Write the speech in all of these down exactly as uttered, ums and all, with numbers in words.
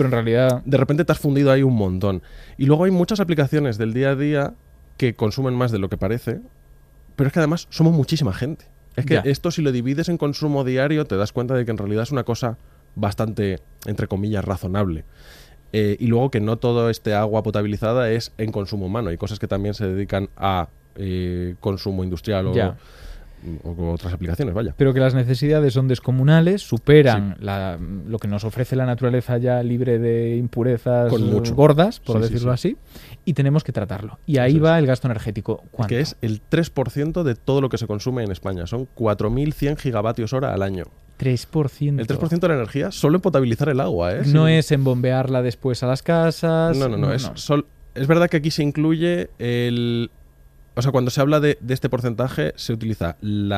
Pero en realidad... De repente te has fundido ahí un montón. Y luego hay muchas aplicaciones del día a día que consumen más de lo que parece, pero es que además somos muchísima gente. Es que Ya. esto, si lo divides en consumo diario, te das cuenta de que en realidad es una cosa bastante, entre comillas, razonable. Eh, y luego que no todo este agua potabilizada es en consumo humano. Hay cosas que también se dedican a eh, consumo industrial o, Ya. o otras aplicaciones, vaya. Pero que las necesidades son descomunales, superan sí. la, lo que nos ofrece la naturaleza ya libre de impurezas Con mucho. gordas, por Sí, decirlo sí, sí. así, y tenemos que tratarlo. Y ahí Eso va es. el gasto energético. ¿Cuánto? Que es el tres por ciento de todo lo que se consume en España. Son cuatro mil cien gigavatios hora al año. tres por ciento. El tres por ciento de la energía solo en potabilizar el agua, ¿eh? No Sí. es en bombearla después a las casas. No, no, no. no, Es, no. sol- es verdad que aquí se incluye el... O sea, cuando se habla de, de este porcentaje, se utiliza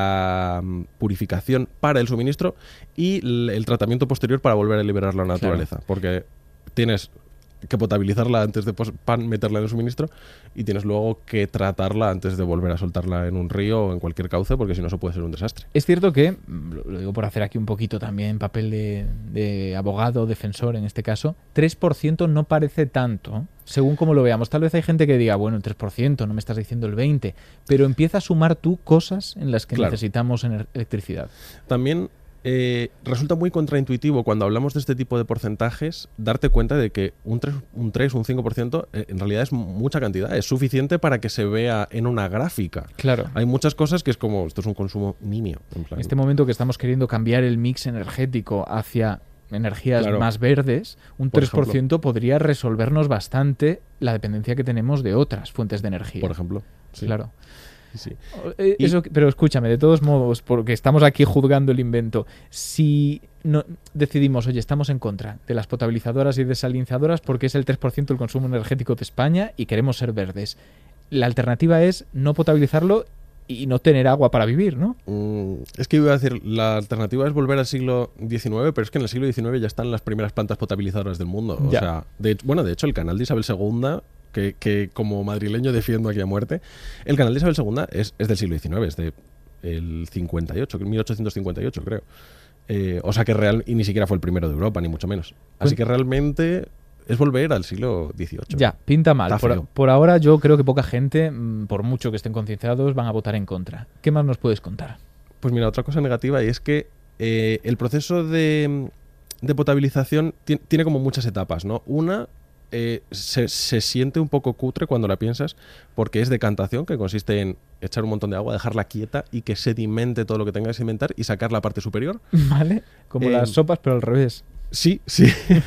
la mm, purificación para el suministro y l- el tratamiento posterior para volver a liberar la naturaleza. Claro. Porque tienes que potabilizarla antes de pos- pan- meterla en el suministro y tienes luego que tratarla antes de volver a soltarla en un río o en cualquier cauce, porque si no, eso puede ser un desastre. Es cierto que, lo lo digo por hacer aquí un poquito también papel de, de abogado, defensor en este caso, tres por ciento no parece tanto, según como lo veamos. Tal vez hay gente que diga, bueno, el tres por ciento, no me estás diciendo el veinte por ciento, pero empieza a sumar tú cosas en las que Claro. necesitamos ener- electricidad. También eh, resulta muy contraintuitivo cuando hablamos de este tipo de porcentajes darte cuenta de que un tres, un tres, un cinco por ciento eh, en realidad es mucha cantidad. Es suficiente para que se vea en una gráfica. Claro. Hay muchas cosas que es como, esto es un consumo nimio. En plan. En este momento que estamos queriendo cambiar el mix energético hacia energías Claro. más verdes, un Por tres por ciento podría resolvernos bastante la dependencia que tenemos de otras fuentes de energía. Por ejemplo. Sí. Claro. Sí. Eh, Y- Eso, pero escúchame, de todos modos, porque estamos aquí juzgando el invento, si no decidimos, oye, estamos en contra de las potabilizadoras y desalinizadoras porque es el tres por ciento del consumo energético de España y queremos ser verdes, la alternativa es no potabilizarlo y no tener agua para vivir, ¿no? Mm, es que iba a decir, la alternativa es volver al siglo diecinueve, pero es que en el siglo diecinueve ya están las primeras plantas potabilizadoras del mundo. O Ya. sea, de, hecho- bueno, de hecho, el canal de Isabel segunda, que, que como madrileño defiendo aquí a muerte, el canal de Isabel segunda es, es del siglo diecinueve, es de el cincuenta y ocho, mil ochocientos cincuenta y ocho, creo. Eh, o sea que real, y ni siquiera fue el primero de Europa, ni mucho menos. Así Pues- que realmente es volver al siglo dieciocho. Ya, pinta mal. Está Por, feo. por ahora yo creo que poca gente, mm, por mucho que estén concienciados, van a votar en contra. ¿Qué más nos puedes contar? Pues mira, otra cosa negativa y es que eh, el proceso de, de potabilización ti- tiene como muchas etapas, ¿no? Una, eh, se, se siente un poco cutre cuando la piensas porque es decantación, que consiste en echar un montón de agua, dejarla quieta y que sedimente todo lo que tenga que sedimentar y sacar la parte superior. ¿Vale? Como Eh, las sopas, pero al revés. Sí, sí.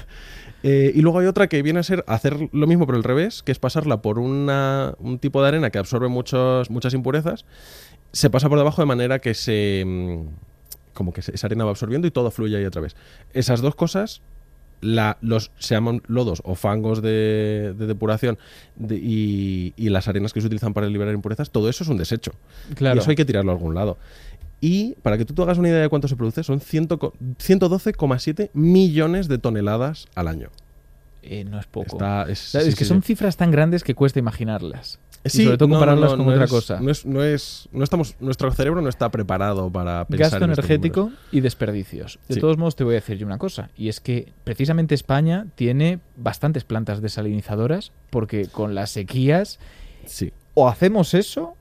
Eh, y luego hay otra que viene a ser hacer lo mismo pero al revés, que es pasarla por una, un tipo de arena que absorbe muchos, muchas impurezas, se pasa por debajo de manera que se mm, como que se- esa arena va absorbiendo y todo fluye ahí a través. Esas dos cosas, la, los se llaman lodos o fangos de, de depuración de- y, y las arenas que se utilizan para liberar impurezas, todo eso es un desecho. Claro. Y eso hay que tirarlo a algún lado. Y para que tú te hagas una idea de cuánto se produce, son cien, ciento doce coma siete millones de toneladas al año. Eh, no es poco. Está- es, O sea, sí, es que sí, son sí. cifras tan grandes que cuesta imaginarlas. Y Sí, sobre todo no, compararlas no, con no otra es- cosa. No es, no es, no estamos, nuestro cerebro no está preparado para pensar Gasto en estos energético números. y desperdicios. De Sí. todos modos, te voy a decir yo una cosa, y es que precisamente España tiene bastantes plantas desalinizadoras porque con las sequías Sí. o hacemos eso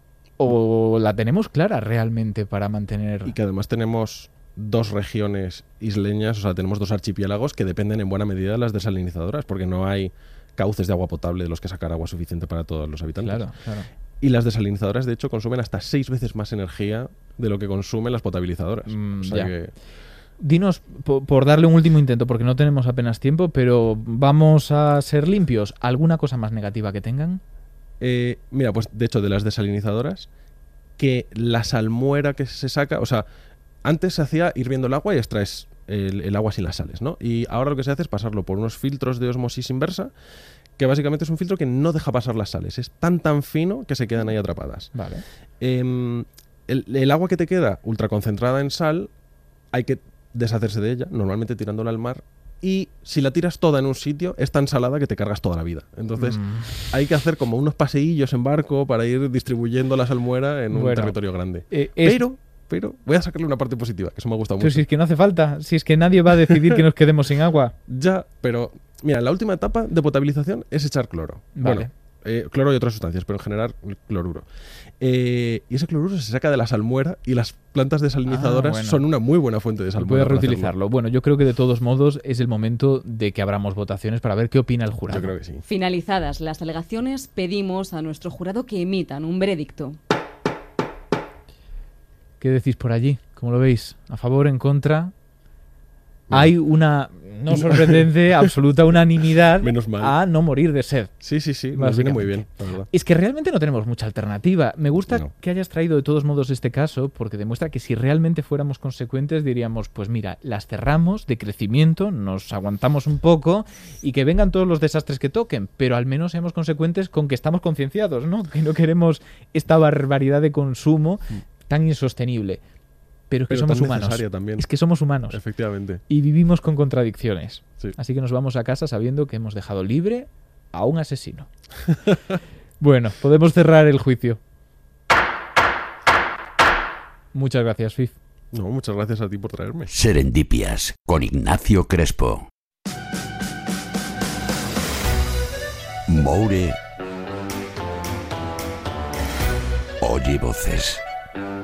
o la tenemos clara realmente para mantener... Y que además tenemos dos regiones isleñas, o sea, tenemos dos archipiélagos que dependen en buena medida de las desalinizadoras, porque no hay cauces de agua potable de los que sacar agua suficiente para todos los habitantes. Claro, claro. Y las desalinizadoras, de hecho, consumen hasta seis veces más energía de lo que consumen las potabilizadoras. Mm, o sea ya. que Dinos, po- por darle un último intento, porque no tenemos apenas tiempo, pero vamos a ser limpios. ¿Alguna cosa más negativa que tengan? Eh, mira, pues de hecho, de las desalinizadoras, que la salmuera que se saca, o sea, antes se hacía hirviendo el agua y extraes el, el agua sin las sales, ¿no? Y ahora lo que se hace es pasarlo por unos filtros de osmosis inversa, que básicamente es un filtro que no deja pasar las sales. Es tan tan fino que se quedan ahí atrapadas. Vale. Em, el, el agua que te queda ultraconcentrada en sal, hay que deshacerse de ella, normalmente tirándola al mar. Y si la tiras toda en un sitio, es tan salada que te cargas toda la vida. Entonces, Mm. hay que hacer como unos paseillos en barco para ir distribuyendo la salmuera en un Bueno, territorio grande. Eh, es- Pero, pero, voy a sacarle una parte positiva, que eso me ha gustado Pero mucho. si es que no hace falta, si es que nadie va a decidir que nos quedemos sin agua. Ya, pero Mira, la última etapa de potabilización es echar cloro. Vale. Bueno, eh, cloro y otras sustancias, pero en general cloruro. Eh, y ese cloruro se saca de la salmuera y las plantas desalinizadoras Ah, bueno. son una muy buena fuente de salmuera. Puedes para reutilizarlo. hacerlo. Bueno, yo creo que de todos modos es el momento de que abramos votaciones para ver qué opina el jurado. Yo creo que sí. Finalizadas las alegaciones, pedimos a nuestro jurado que emitan un veredicto. ¿Qué decís por allí? ¿Cómo lo veis? ¿A favor, en contra? Hay una, no sorprendente, absoluta unanimidad Menos mal. a no morir de sed. Sí, sí, sí, nos viene muy bien, la verdad. Es que realmente no tenemos mucha alternativa. Me gusta No. que hayas traído de todos modos este caso porque demuestra que si realmente fuéramos consecuentes diríamos, pues mira, las cerramos de crecimiento, nos aguantamos un poco y que vengan todos los desastres que toquen, pero al menos seamos consecuentes con que estamos concienciados, ¿no? Que no queremos esta barbaridad de consumo tan insostenible. Pero es que Pero somos tan humanos. necesaria también. Es que somos humanos. Efectivamente. Y vivimos con contradicciones. Sí. Así que nos vamos a casa sabiendo que hemos dejado libre a un asesino. Bueno, podemos cerrar el juicio. Muchas gracias, Fif. No, muchas gracias a ti por traerme. Serendipias con Ignacio Crespo. Moure oye voces.